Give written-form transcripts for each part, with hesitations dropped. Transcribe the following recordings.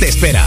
te espera.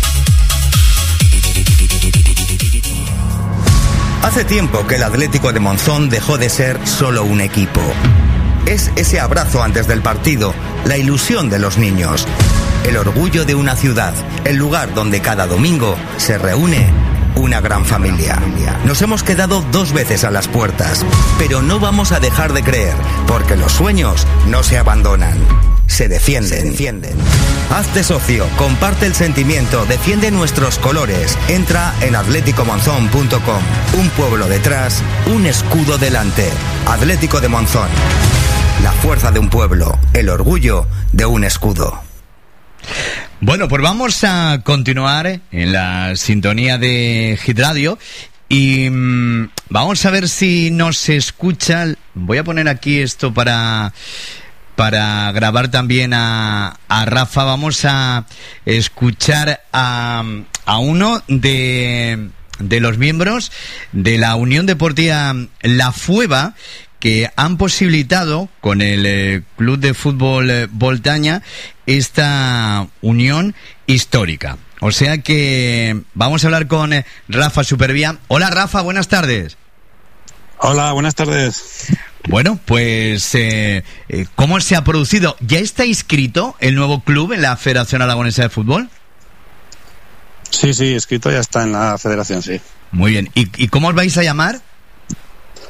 Hace tiempo que el Atlético de Monzón dejó de ser solo un equipo. Es ese abrazo antes del partido, la ilusión de los niños, el orgullo de una ciudad, el lugar donde cada domingo se reúne una gran familia. Nos hemos quedado 2 veces a las puertas, pero no vamos a dejar de creer, porque los sueños no se abandonan, se defienden. Hazte socio, comparte el sentimiento, defiende nuestros colores. Entra en atléticomonzón.com. Un pueblo detrás, un escudo delante. Atlético de Monzón. La fuerza de un pueblo, el orgullo de un escudo. Bueno, pues vamos a continuar en la sintonía de Hit Radio y vamos a ver si nos escucha. Voy a poner aquí esto para grabar también a Rafa. Vamos a escuchar a uno de los miembros de la Unión Deportiva La Fueva, que han posibilitado con el Club de Fútbol Voltaña esta unión histórica. O sea que vamos a hablar con Rafa Supervía. Hola Rafa, buenas tardes. Hola, buenas tardes. Bueno, pues ¿cómo se ha producido? ¿Ya está inscrito el nuevo club en la Federación Aragonesa de Fútbol? Sí, inscrito ya está en la federación, sí. Muy bien. ¿Y cómo os vais a llamar?